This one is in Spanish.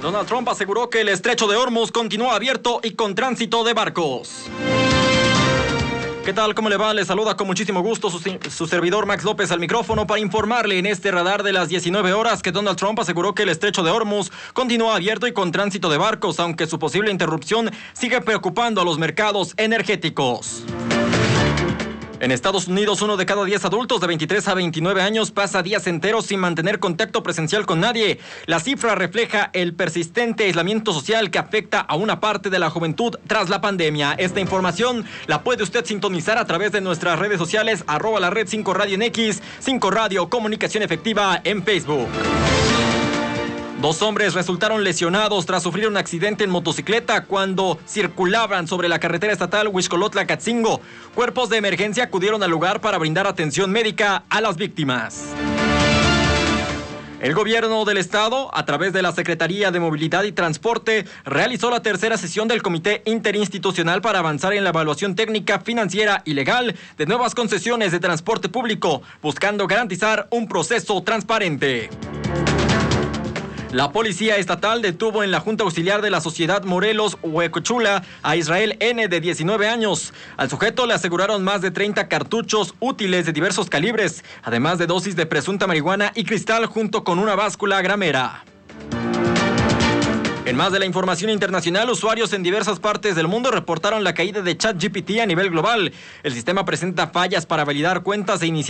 Donald Trump aseguró que el estrecho de Hormuz continúa abierto y con tránsito de barcos. ¿Qué tal? ¿Cómo le va? Le saluda con muchísimo gusto su servidor Max López al micrófono para informarle en este radar de las 19 horas que Donald Trump aseguró que el estrecho de Hormuz continúa abierto y con tránsito de barcos, aunque su posible interrupción sigue preocupando a los mercados energéticos. En Estados Unidos, 1 de cada 10 adultos de 23 a 29 años pasa días enteros sin mantener contacto presencial con nadie. La cifra refleja el persistente aislamiento social que afecta a una parte de la juventud tras la pandemia. Esta información la puede usted sintonizar a través de nuestras redes sociales, @la red 5 Radio en X, 5 Radio Comunicación Efectiva en Facebook. 2 hombres resultaron lesionados tras sufrir un accidente en motocicleta cuando circulaban sobre la carretera estatal Huixcolotla-Catzingo. Cuerpos de emergencia acudieron al lugar para brindar atención médica a las víctimas. El gobierno del estado, a través de la Secretaría de Movilidad y Transporte, realizó la tercera sesión del Comité Interinstitucional para avanzar en la evaluación técnica, financiera y legal de nuevas concesiones de transporte público, buscando garantizar un proceso transparente. La Policía Estatal detuvo en la Junta Auxiliar de la Sociedad Morelos Huecochula a Israel N., de 19 años. Al sujeto le aseguraron más de 30 cartuchos útiles de diversos calibres, además de dosis de presunta marihuana y cristal junto con una báscula gramera. En más de la información internacional, usuarios en diversas partes del mundo reportaron la caída de ChatGPT a nivel global. El sistema presenta fallas para validar cuentas e iniciar